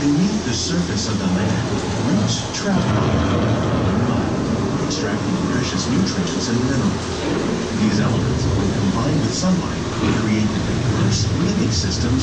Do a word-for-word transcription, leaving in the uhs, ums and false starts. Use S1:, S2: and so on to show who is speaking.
S1: Beneath the surface of the land, roots travel through mud, extracting precious nutrients and minerals. These elements, when combined with sunlight, create the diverse living systems